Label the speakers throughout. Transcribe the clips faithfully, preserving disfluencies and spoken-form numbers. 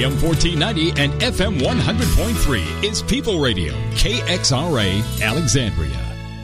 Speaker 1: A M fourteen ninety and F M one hundred point three is People Radio, K X R A, Alexandria.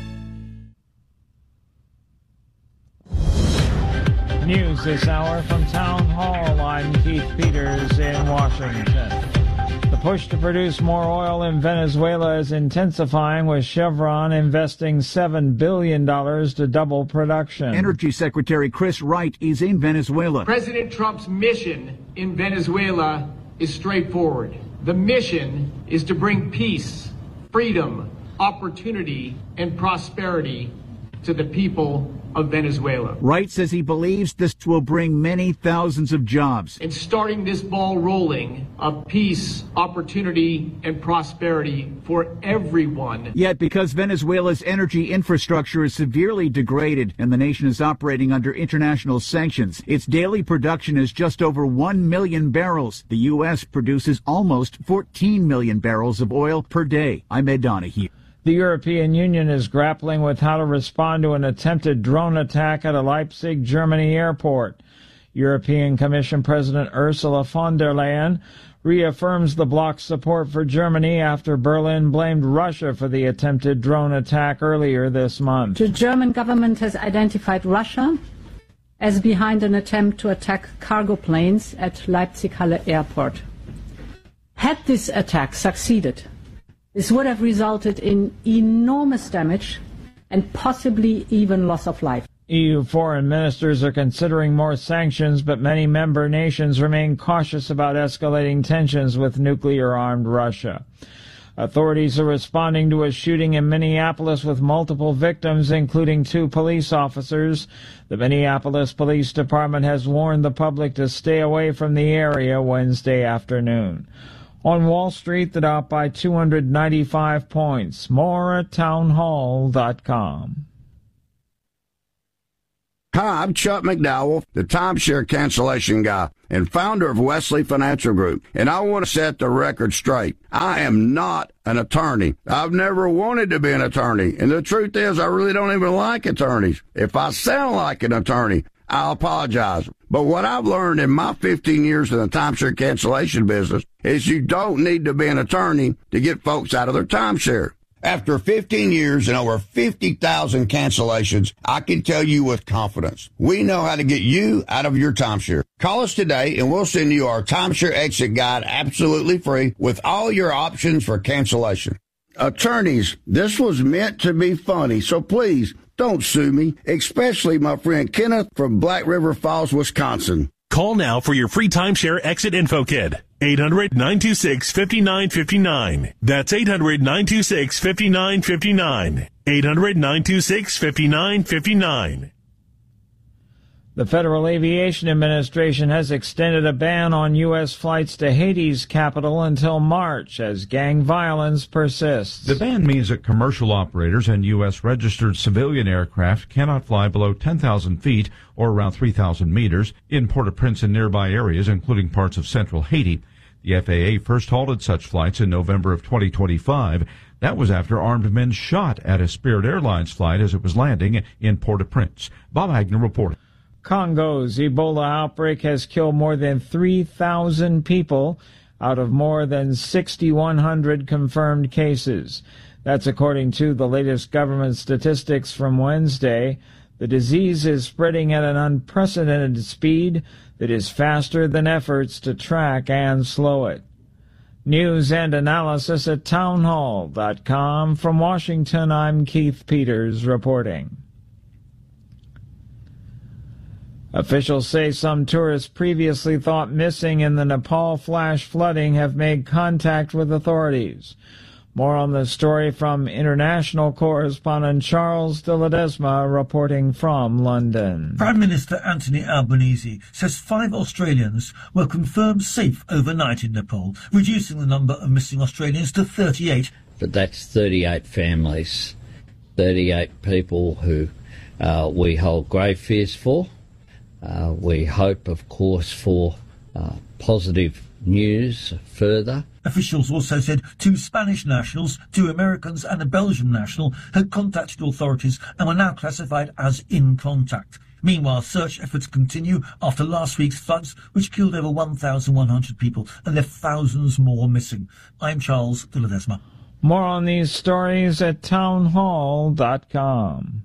Speaker 2: News this hour from Town Hall. I'm Keith Peters in Washington. The push to produce more oil in Venezuela is intensifying, with Chevron investing seven billion dollars to double production.
Speaker 3: Energy Secretary Chris Wright is in Venezuela.
Speaker 4: President Trump's mission in Venezuela is straightforward. The mission is to bring peace, freedom, opportunity, and prosperity to the people of Venezuela.
Speaker 3: Wright says he believes this will bring many thousands of jobs.
Speaker 4: And starting this ball rolling of peace, opportunity, and prosperity for everyone.
Speaker 3: Yet, because Venezuela's energy infrastructure is severely degraded and the nation is operating under international sanctions, its daily production is just over one million barrels. The U S produces almost fourteen million barrels of oil per day. I'm Ed Donahue.
Speaker 2: The European Union is grappling with how to respond to an attempted drone attack at a Leipzig, Germany airport. European Commission President Ursula von der Leyen reaffirms the bloc's support for Germany after Berlin blamed Russia for the attempted drone attack earlier this month.
Speaker 5: The German government has identified Russia as behind an attempt to attack cargo planes at Leipzig-Halle Airport. Had this attack succeeded, this would have resulted in enormous damage and possibly even loss of life.
Speaker 2: E U foreign ministers are considering more sanctions, but many member nations remain cautious about escalating tensions with nuclear-armed Russia. Authorities are responding to a shooting in Minneapolis with multiple victims, including two police officers. The Minneapolis Police Department has warned the public to stay away from the area Wednesday afternoon. On Wall Street, the Dow by two hundred ninety-five points. More at townhall dot com.
Speaker 6: Hi, I'm Chuck McDowell, the timeshare cancellation guy and founder of Wesley Financial Group, and I want to set the record straight. I am not an attorney. I've never wanted to be an attorney, and the truth is I really don't even like attorneys. If I sound like an attorney, I'll apologize. But what I've learned in my fifteen years in the timeshare cancellation business is you don't need to be an attorney to get folks out of their timeshare. After fifteen years and over fifty thousand cancellations, I can tell you with confidence, we know how to get you out of your timeshare. Call us today and we'll send you our timeshare exit guide absolutely free with all your options for cancellation. Attorneys, this was meant to be funny, so please don't sue me, especially my friend Kenneth from Black River Falls, Wisconsin.
Speaker 7: Call now for your free timeshare exit info kit. eight hundred, nine two six, five nine five nine. That's eight hundred, nine two six, five nine five nine. eight hundred, nine two six, five nine five nine.
Speaker 2: The Federal Aviation Administration has extended a ban on U S flights to Haiti's capital until March as gang violence persists.
Speaker 8: The ban means that commercial operators and U S registered civilian aircraft cannot fly below ten thousand feet or around three thousand meters in Port-au-Prince and nearby areas, including parts of central Haiti. The F A A first halted such flights in November of twenty twenty-five. That was after armed men shot at a Spirit Airlines flight as it was landing in Port-au-Prince. Bob Agnew reporting.
Speaker 2: Congo's Ebola outbreak has killed more than three thousand people out of more than six thousand one hundred confirmed cases. That's according to the latest government statistics from Wednesday. The disease is spreading at an unprecedented speed that is faster than efforts to track and slow it. News and analysis at townhall dot com. From Washington, I'm Keith Peters reporting. Officials say some tourists previously thought missing in the Nepal flash flooding have made contact with authorities. More on the story from international correspondent Charles de Ledesma reporting from London.
Speaker 9: Prime Minister Anthony Albanese says five Australians were confirmed safe overnight in Nepal, reducing the number of missing Australians to thirty-eight.
Speaker 10: But that's thirty-eight families, thirty-eight people who uh, we hold grave fears for. Uh, we hope, of course, for uh, positive news further.
Speaker 9: Officials also said two Spanish nationals, two Americans and a Belgian national had contacted authorities and were now classified as in contact. Meanwhile, search efforts continue after last week's floods, which killed over one thousand one hundred people and left thousands more missing. I'm Charles de Ledesma.
Speaker 2: More on these stories at townhall dot com.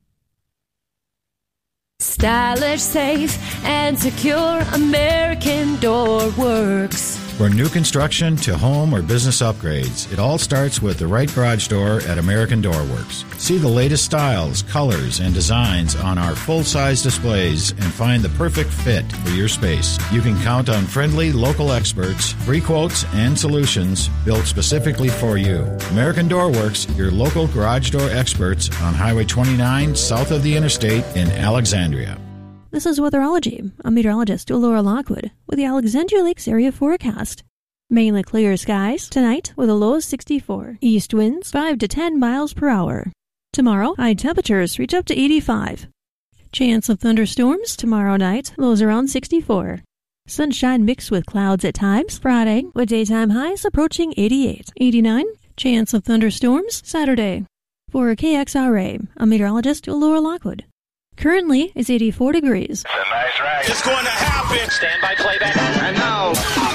Speaker 11: Stylish, safe, and secure American Door Works.
Speaker 12: For new construction to home or business upgrades, it all starts with the right garage door at American Door Works. See the latest styles, colors, and designs on our full-size displays and find the perfect fit for your space. You can count on friendly local experts, free quotes, and solutions built specifically for you. American Door Works, your local garage door experts on Highway twenty-nine, south of the interstate in Alexandria.
Speaker 13: This is Weatherology. I'm meteorologist Laura Lockwood with the Alexandria Lakes area forecast. Mainly clear skies tonight with a low of sixty-four. East winds five to ten miles per hour. Tomorrow, high temperatures reach up to eighty-five. Chance of thunderstorms tomorrow night, lows around sixty-four. Sunshine mixed with clouds at times Friday, with daytime highs approaching eighty-eight. eighty-nine, chance of thunderstorms Saturday. For K X R A, I'm meteorologist Laura Lockwood. Currently, it's eighty-four degrees.
Speaker 14: It's a nice ride. It's going to happen. Stand by playback. And now,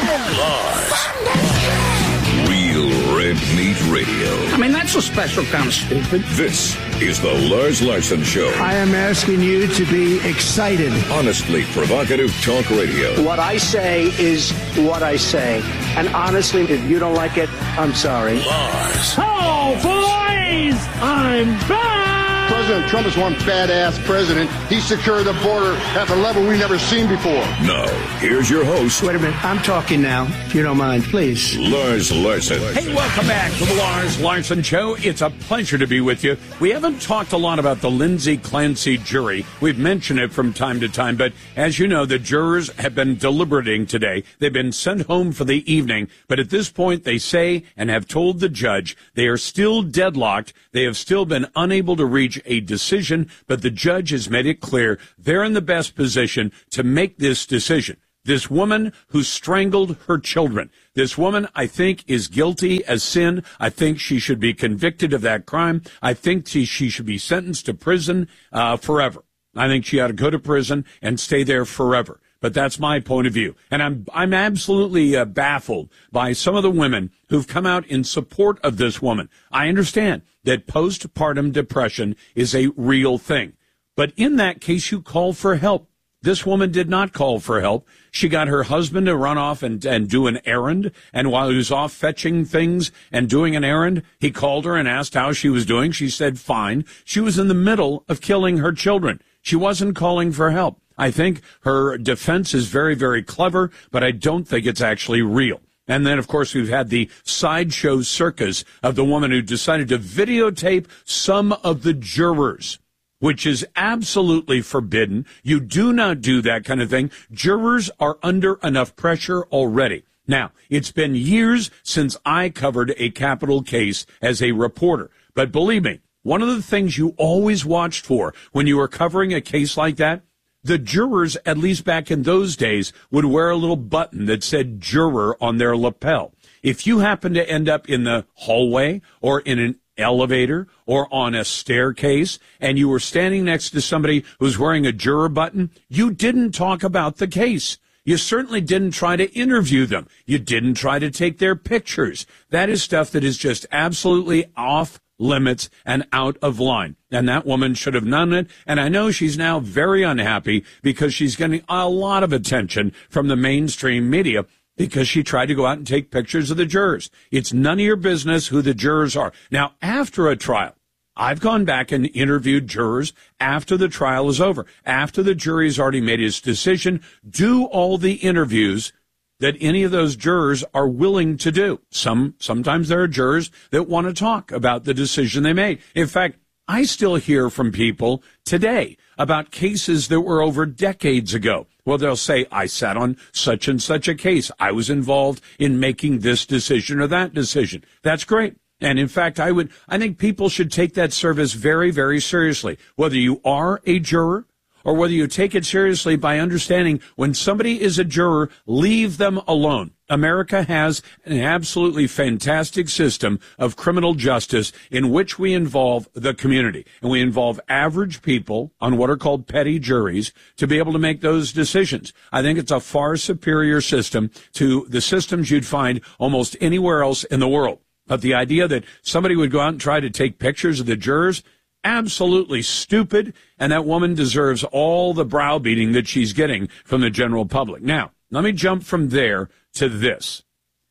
Speaker 14: Lars.
Speaker 15: Real Red Meat Radio.
Speaker 16: I mean, that's a special kind of stupid.
Speaker 15: This is the Lars Larson Show.
Speaker 16: I am asking you to be excited.
Speaker 15: Honestly provocative talk radio.
Speaker 16: What I say is what I say. And honestly, if you don't like it, I'm sorry.
Speaker 15: Lars.
Speaker 17: Oh, boys! I'm back!
Speaker 18: President Trump is one badass president. He secured the border at a level we've never seen before.
Speaker 15: Now, here's your host.
Speaker 16: Wait a minute. I'm talking now, if you don't mind, please.
Speaker 15: Lars Larson.
Speaker 19: Hey, welcome back to the Lars Larson Show. It's a pleasure to be with you. We haven't talked a lot about the Lindsay Clancy jury. We've mentioned it from time to time, but as you know, the jurors have been deliberating today. They've been sent home for the evening, but at this point, they say and have told the judge they are still deadlocked. They have still been unable to reach a decision, but the judge has made it clear they're in the best position to make this decision. This woman who strangled her children, this woman, I think, is guilty as sin. I think she should be convicted of that crime. I think she, she should be sentenced to prison uh, forever. I think she ought to go to prison and stay there forever. But that's my point of view. And I'm I'm absolutely uh, baffled by some of the women who've come out in support of this woman. I understand that postpartum depression is a real thing. But in that case, you call for help. This woman did not call for help. She got her husband to run off and, and do an errand. And while he was off fetching things and doing an errand, he called her and asked how she was doing. She said, fine. She was in the middle of killing her children. She wasn't calling for help. I think her defense is very, very clever, but I don't think it's actually real. And then, of course, we've had the sideshow circus of the woman who decided to videotape some of the jurors, which is absolutely forbidden. You do not do that kind of thing. Jurors are under enough pressure already. Now, it's been years since I covered a capital case as a reporter. But believe me, one of the things you always watched for when you were covering a case like that, the jurors, at least back in those days, would wear a little button that said juror on their lapel. If you happen to end up in the hallway or in an elevator or on a staircase and you were standing next to somebody who's wearing a juror button, you didn't talk about the case. You certainly didn't try to interview them. You didn't try to take their pictures. That is stuff that is just absolutely off limits and out of line. And that woman should have known it. And I know she's now very unhappy because she's getting a lot of attention from the mainstream media because she tried to go out and take pictures of the jurors. It's none of your business who the jurors are. Now, after a trial, I've gone back and interviewed jurors after the trial is over, after the jury's already made its decision, do all the interviews that any of those jurors are willing to do. Some, sometimes there are jurors that want to talk about the decision they made. In fact, I still hear from people today about cases that were over decades ago. Well, they'll say, I sat on such and such a case. I was involved in making this decision or that decision. That's great. And in fact, I would, I think people should take that service very, very seriously. Whether you are a juror or whether you take it seriously by understanding when somebody is a juror, leave them alone. America has an absolutely fantastic system of criminal justice in which we involve the community, and we involve average people on what are called petty juries to be able to make those decisions. I think it's a far superior system to the systems you'd find almost anywhere else in the world. But the idea that somebody would go out and try to take pictures of the jurors, absolutely stupid, and that woman deserves all the browbeating that she's getting from the general public. Now, let me jump from there to this.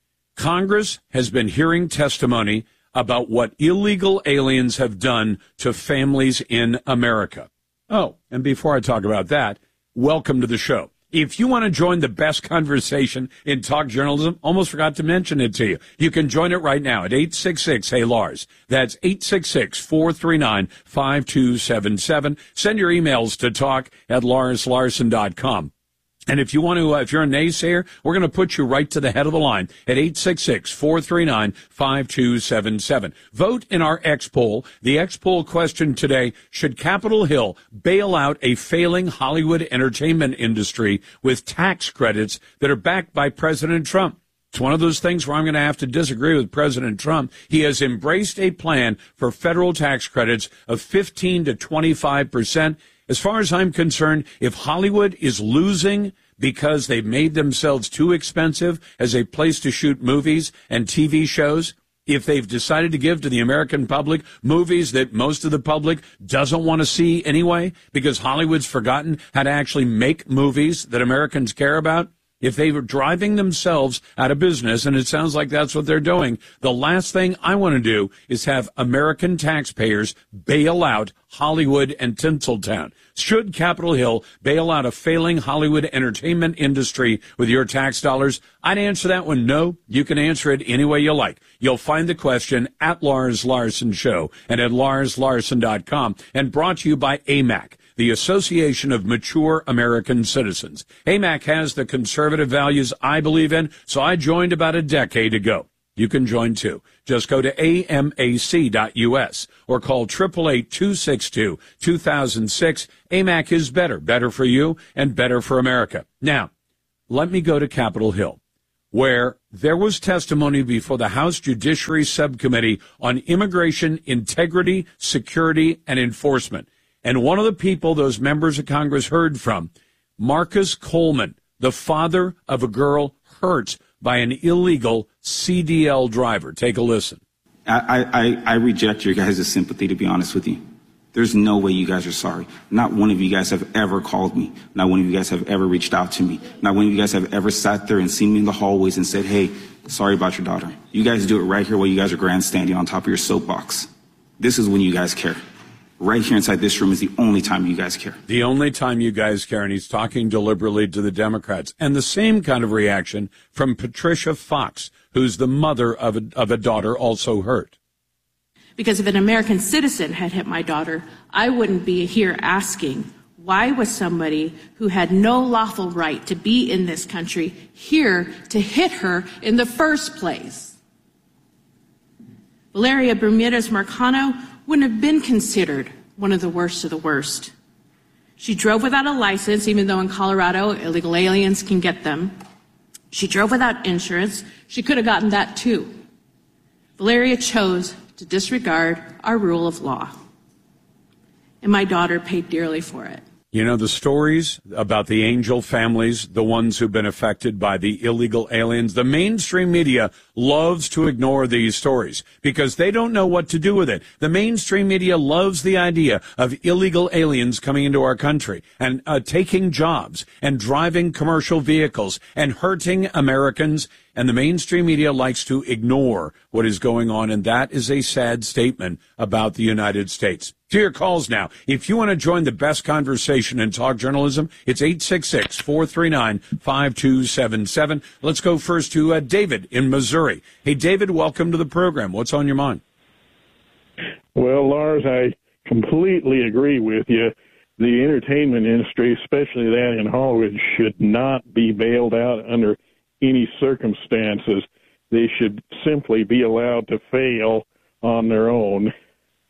Speaker 19: Congress has been hearing testimony about what illegal aliens have done to families in America. Oh, and before I talk about that, welcome to the show. If you want to join the best conversation in talk journalism, almost forgot to mention it to you. You can join it right now at eight six six, hey Lars. That's eight six six, four three nine, five two seven seven. Send your emails to talk at lars larson dot com. And if you want to, uh, if you're a naysayer, we're going to put you right to the head of the line at eight six six, four three nine, five two seven seven. Vote in our X poll. The X poll question today: should Capitol Hill bail out a failing Hollywood entertainment industry with tax credits that are backed by President Trump? It's one of those things where I'm going to have to disagree with President Trump. He has embraced a plan for federal tax credits of fifteen to twenty-five percent. As far as I'm concerned, if Hollywood is losing because they've made themselves too expensive as a place to shoot movies and T V shows, if they've decided to give to the American public movies that most of the public doesn't want to see anyway, because Hollywood's forgotten how to actually make movies that Americans care about, if they were driving themselves out of business, and it sounds like that's what they're doing, the last thing I want to do is have American taxpayers bail out Hollywood and Tinseltown. Should Capitol Hill bail out a failing Hollywood entertainment industry with your tax dollars? I'd answer that one no. You can answer it any way you like. You'll find the question at Lars Larson Show and at lars larson dot com, and brought to you by A M A C, the Association of Mature American Citizens. A M A C has the conservative values I believe in, so I joined about a decade ago. You can join too. Just go to A M A C dot U S or call eight eight eight, two six two, two thousand six. A M A C is better, better for you and better for America. Now, let me go to Capitol Hill, where there was testimony before the House Judiciary Subcommittee on Immigration, Integrity, Security, and Enforcement. And one of the people those members of Congress heard from, Marcus Coleman, the father of a girl hurt by an illegal C D L driver. Take a listen.
Speaker 20: I, I, I reject your guys' sympathy, to be honest with you. There's no way you guys are sorry. Not one of you guys have ever called me. Not one of you guys have ever reached out to me. Not one of you guys have ever sat there and seen me in the hallways and said, hey, sorry about your daughter. You guys do it right here while you guys are grandstanding on top of your soapbox. This is when you guys care. Right here inside this room is the only time you guys care.
Speaker 19: The only time you guys care, and he's talking deliberately to the Democrats. And the same kind of reaction from Patricia Fox, who's the mother of a, of a daughter also hurt.
Speaker 21: Because if an American citizen had hit my daughter, I wouldn't be here asking, why was somebody who had no lawful right to be in this country here to hit her in the first place? Valeria Bermudez Marcano wouldn't have been considered one of the worst of the worst. She drove without a license, even though in Colorado, illegal aliens can get them. She drove without insurance. She could have gotten that too. Valeria chose to disregard our rule of law. And my daughter paid dearly for it.
Speaker 19: You know, the stories about the angel families, the ones who've been affected by the illegal aliens, the mainstream media loves to ignore these stories because they don't know what to do with it. The mainstream media loves the idea of illegal aliens coming into our country and uh, taking jobs and driving commercial vehicles and hurting Americans. And the mainstream media likes to ignore what is going on, and that is a sad statement about the United States. To your calls now. If you want to join the best conversation in talk journalism, it's eight six six, four three nine, five two seven seven. Let's go first to uh, David in Missouri. Hey, David, welcome to the program. What's on your mind?
Speaker 22: Well, Lars, I completely agree with you. The entertainment industry, especially that in Hollywood, should not be bailed out under any circumstances. They should simply be allowed to fail on their own.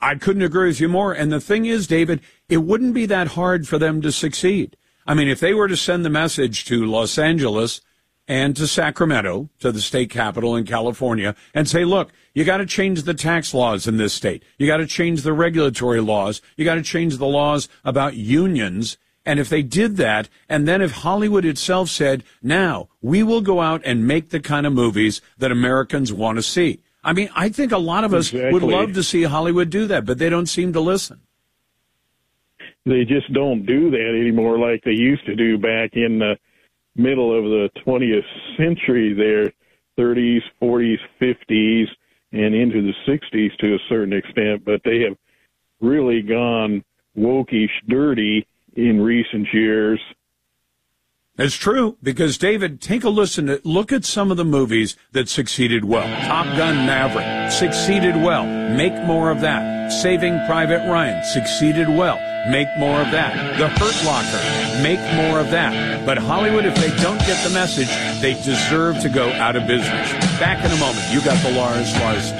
Speaker 19: I couldn't agree with you more. And the thing is, David, it wouldn't be that hard for them to succeed. I mean, if they were to send the message to Los Angeles and to Sacramento, to the state capital in California, and say, look, you got to change the tax laws in this state. You got to change the regulatory laws. You got to change the laws about unions. And if they did that, and then if Hollywood itself said, now we will go out and make the kind of movies that Americans want to see. I mean, I think a lot of us
Speaker 22: Exactly.
Speaker 19: would love to see Hollywood do that, but they don't seem to listen.
Speaker 22: They just don't do that anymore like they used to do back in the middle of the twentieth century there, thirties, forties, fifties, and into the sixties to a certain extent. But they have really gone wokish dirty in recent years.
Speaker 19: It's true, because, David, take a listen. To, look at some of the movies that succeeded well. Top Gun Maverick succeeded well. Make more of that. Saving Private Ryan succeeded well. Make more of that. The Hurt Locker, make more of that. But Hollywood, if they don't get the message, they deserve to go out of business. Back in a moment. You got the Lars Larson